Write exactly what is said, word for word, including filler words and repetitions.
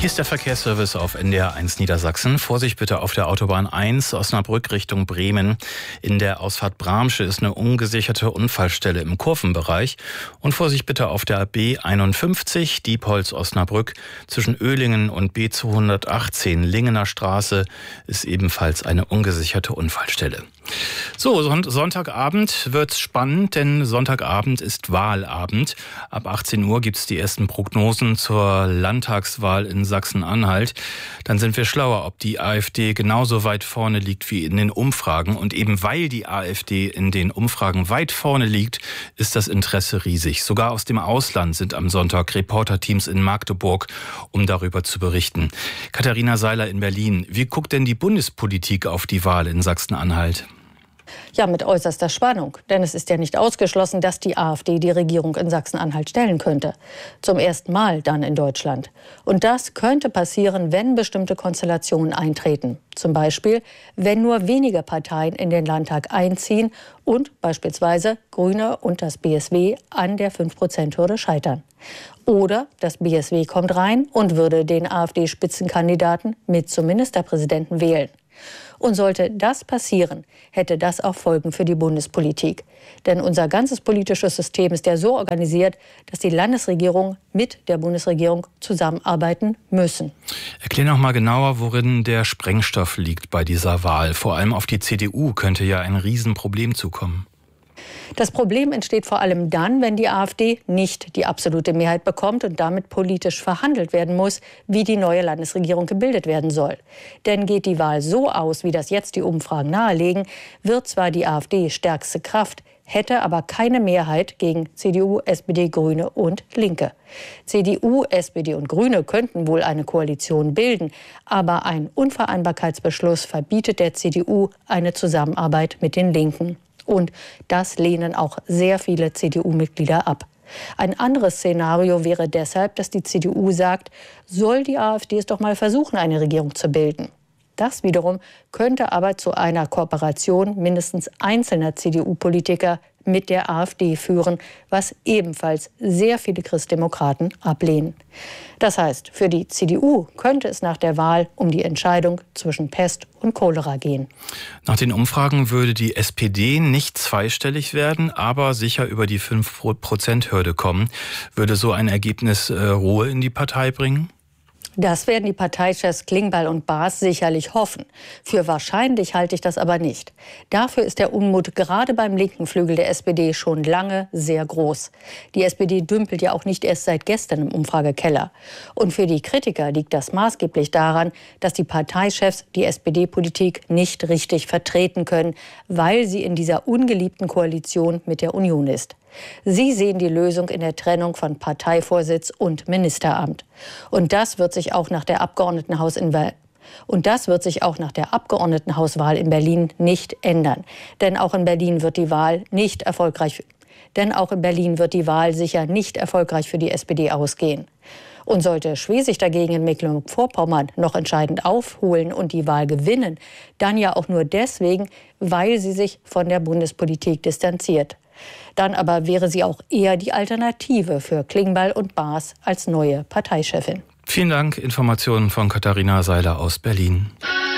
Hier ist der Verkehrsservice auf N D R eins Niedersachsen. Vorsicht bitte auf der Autobahn eins Osnabrück Richtung Bremen. In der Ausfahrt Bramsche ist eine ungesicherte Unfallstelle im Kurvenbereich. Und Vorsicht bitte auf der B einundfünfzig Diepholz Osnabrück. Zwischen Oehlingen und B zweihundertachtzehn Lingener Straße ist ebenfalls eine ungesicherte Unfallstelle. So, Sonntagabend wird's spannend, denn Sonntagabend ist Wahlabend. Ab achtzehn Uhr gibt's die ersten Prognosen zur Landtagswahl in Sachsen-Anhalt. Dann sind wir schlauer, ob die AfD genauso weit vorne liegt wie in den Umfragen. Und eben weil die AfD in den Umfragen weit vorne liegt, ist das Interesse riesig. Sogar aus dem Ausland sind am Sonntag Reporterteams in Magdeburg, um darüber zu berichten. Katharina Seiler in Berlin. Wie guckt denn die Bundespolitik auf die Wahl in Sachsen-Anhalt? Ja, mit äußerster Spannung. Denn es ist ja nicht ausgeschlossen, dass die AfD die Regierung in Sachsen-Anhalt stellen könnte. Zum ersten Mal dann in Deutschland. Und das könnte passieren, wenn bestimmte Konstellationen eintreten. Zum Beispiel, wenn nur wenige Parteien in den Landtag einziehen und beispielsweise Grüne und das B S W an der fünf Prozent Hürde scheitern. Oder das B S W kommt rein und würde den AfD-Spitzenkandidaten mit zum Ministerpräsidenten wählen. Und sollte das passieren, hätte das auch Folgen für die Bundespolitik. Denn unser ganzes politisches System ist ja so organisiert, dass die Landesregierung mit der Bundesregierung zusammenarbeiten müssen. Erklär noch mal genauer, worin der Sprengstoff liegt bei dieser Wahl. Vor allem auf die C D U könnte ja ein Riesenproblem zukommen. Das Problem entsteht vor allem dann, wenn die AfD nicht die absolute Mehrheit bekommt und damit politisch verhandelt werden muss, wie die neue Landesregierung gebildet werden soll. Denn geht die Wahl so aus, wie das jetzt die Umfragen nahelegen, wird zwar die AfD stärkste Kraft, hätte aber keine Mehrheit gegen C D U, S P D, Grüne und Linke. C D U, S P D und Grüne könnten wohl eine Koalition bilden, aber ein Unvereinbarkeitsbeschluss verbietet der C D U eine Zusammenarbeit mit den Linken. Und das lehnen auch sehr viele C D U-Mitglieder ab. Ein anderes Szenario wäre deshalb, dass die C D U sagt, soll die AfD es doch mal versuchen, eine Regierung zu bilden. Das wiederum könnte aber zu einer Kooperation mindestens einzelner C D U-Politiker mit der AfD führen, was ebenfalls sehr viele Christdemokraten ablehnen. Das heißt, für die C D U könnte es nach der Wahl um die Entscheidung zwischen Pest und Cholera gehen. Nach den Umfragen würde die S P D nicht zweistellig werden, aber sicher über die fünf Prozent Hürde kommen. Würde so ein Ergebnis äh, Ruhe in die Partei bringen? Das werden die Parteichefs Klingbeil und Baas sicherlich hoffen. Für wahrscheinlich halte ich das aber nicht. Dafür ist der Unmut gerade beim linken Flügel der S P D schon lange sehr groß. Die S P D dümpelt ja auch nicht erst seit gestern im Umfragekeller. Und für die Kritiker liegt das maßgeblich daran, dass die Parteichefs die S P D-Politik nicht richtig vertreten können, weil sie in dieser ungeliebten Koalition mit der Union ist. Sie sehen die Lösung in der Trennung von Parteivorsitz und Ministeramt. Und das wird sich auch nach der Abgeordnetenhaus in Be- Und das wird sich auch nach der Abgeordnetenhauswahl in Berlin nicht ändern. Denn auch in Berlin wird die Wahl nicht erfolgreich, denn auch in Berlin wird die Wahl sicher nicht erfolgreich für die S P D ausgehen. Und sollte Schwesig dagegen in Mecklenburg-Vorpommern noch entscheidend aufholen und die Wahl gewinnen, dann ja auch nur deswegen, weil sie sich von der Bundespolitik distanziert. Dann aber wäre sie auch eher die Alternative für Klingbeil und Baas als neue Parteichefin. Vielen Dank. Informationen von Katharina Seiler aus Berlin.